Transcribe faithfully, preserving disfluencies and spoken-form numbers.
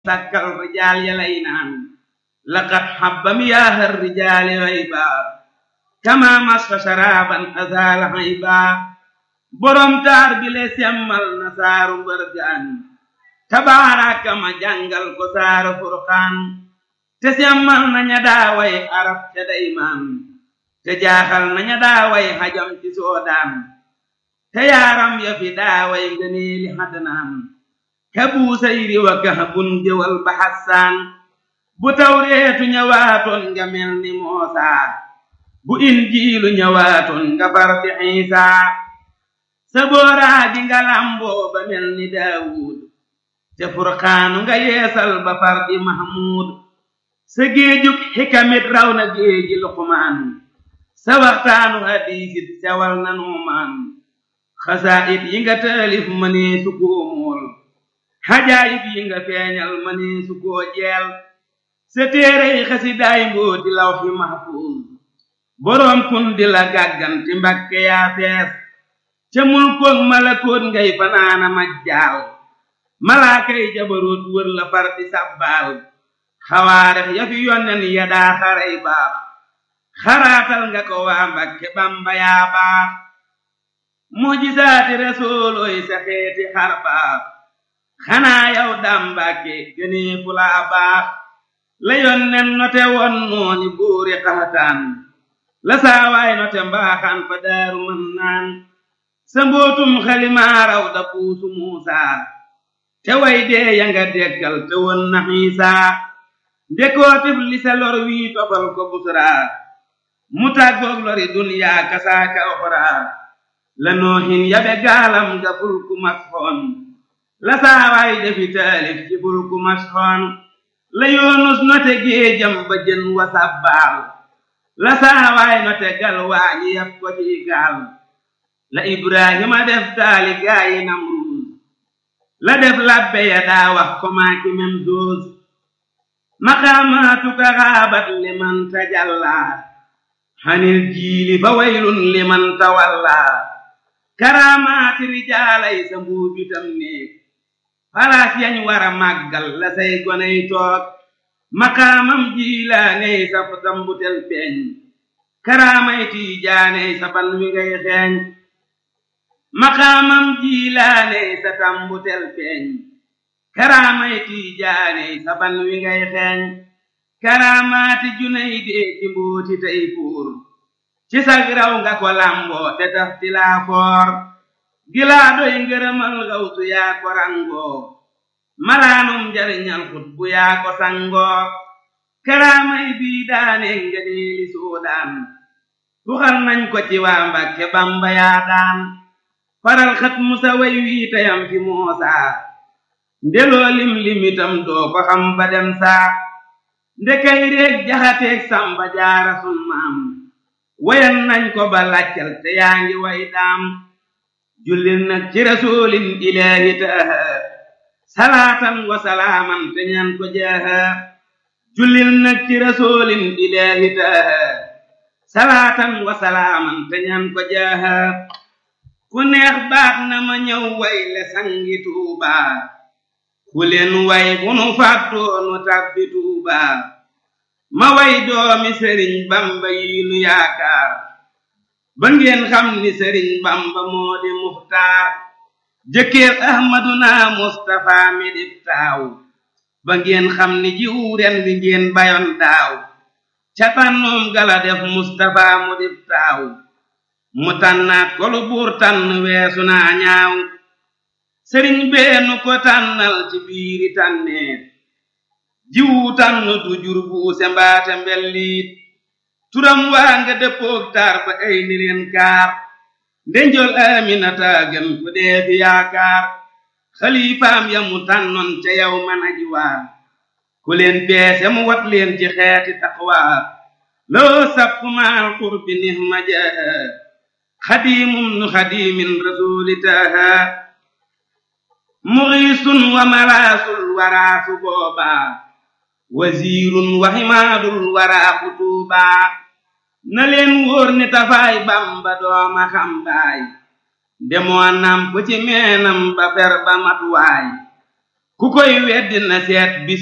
sàkkal rijaal ya lay naan laqad habba miyaaha rijaali rayba kama masfa sharaban azala hayba borom taar bi le semmal na saaru mbërgaan tabaaraka ma jàngal ko saaru furqaan te semmal na ña daaway arab te daymaan te jaaxal na ña daaway hajam ci soodaan te yaaram ya fi daaway ngëneeli hadnaan kabu sayri wa kahbun jëwal ba hassaan bu tawreetu ñëwaatoon nga mel ni moosaa bu injiilu ñëwaatoon nga far di iisaa sa booraa gi nga lamboo ba mel ni daawuud te furqaanu nga yeesal ba far di mahmuud sa géejug xikamit raw na géeji luqmaan sa waxtaanu hadiisit sewal na nuumaan xasaayid yi nga taalif mënee su koo mool xajaayib yi nga feeñal mënee su koo jeel sa téerey xasidaay mbooti lawhi mahfuuz boroom kun di la gàgganti mbakke yaa fees ca mulkook malakoot ngay fanaana majjaal malaakay jabaroot wër la far di sabbaal xawaarix ya fi yonnen ya daa xaray baax xaraatal nga ko waa Mbakke Bamba yaa baax mujisaati rasuulooy sa xeeti xar baax xanaa yow dam Mbakke gënee fu laa baax la yonnen note won nooni buuri xaxataan la saawaay note mbaaxaan fa daaru mën naan sa mbootum xalimaa raw da puusu Muusaa te way dee ya nga deggal te won na Iisaa ndekootif li sa lor wii tofal ko busraa mu tàggoog lori duniyaa kasaaka oxraa la noohin yabe gaalam nga fulku masxoon la saawaay defi taalif ci fulku masxoon la yoonus note géejam ba jën wa sabbaal la saawaay note gal waañi yab ko ci gaal la ibrahima def taali gaayi namruus la def labbe ya daa wax ko maaki mem doos maqaamaatuka xaabat liman tajallaa hanil jiili fa waylun liman tawallaa karaamaati rijaalay sa mbuubitam néeg palaas yañ wara màggal la say goney toog maqaamam jiilaaney sa tambutel feeñ karaamay tiijaaney sa ban wi ngay xeeñ maqaamam jiilaaney sa tambutel feeñ karaamay tiijaaney sa ban wi ngay xeeñ karaamaati junay dee ci mbooti tey fuur ci sag raw nga ko lamboo te taf ti laa foor gilaa doy ngërëmal gawtu yaa ko rangoo malaanum njariñal xut bu yaa ko sangoo karaamay bii daane ngëneeli soodaan tuxal nañ ko ci waa Mbakke Bamba yaa daan faral xat musa way wii tayam fi Muusaa ndeloo lim limitam doo ko xam ba dem saa ndekay réeg jaxateeg Samba Jaara sun maam wayan nañ ko ba laccal te yaa ngi way daam jullil nag ci rasuulin ilaahi taaha salaatan wa salaaman te ñaan ko jaaha jullil nag ci rasuulin ilaahi taaha salaatan wa salaaman te ñaan ko jaaha ku neex baax na ma ñëw way le sangi Tuubaa ku leen way bu nu fàttoonu tàbbi Tuubaa ma way doomi Sëriñ Bamba yi nu yaakaar ba ngeen xam ni Sëriñ Bamba moo di muxtaar jëkkër Ahmaduna Mustafa mi dib taaw ba ngeen xam ni jiw ren wi ngeen bayoon daaw ca tànnoom gala def Mustafa mu dib taaw mu tànnaat ko lu buur tànn weesu naa ñaaw sëriñ beenu ko tànnal ci biiri tànneet jiwu tànn du jur buuse mbaate mbelliit turam waa nga dëppoog taar ba ay ni leen kaar ndenjol Aminata gën ku dee fi yaakaar xalifaam ya mu tànnoon ca yow man aji waa ku leen peese mu wat leen ci xeeti taqwaa loo sapp maal qurbi nihma jaaha xadiimum nu xadiimin rasuuli taaha muxiisun wa malaasul waraasu boobaa wasiirun wa himaadul waraa kutuubaa na leen wóor ni tafaay Bamba dooma xambaay demoo namp ci meenam ba fer ba matuwaay ku koy weddi na seet bis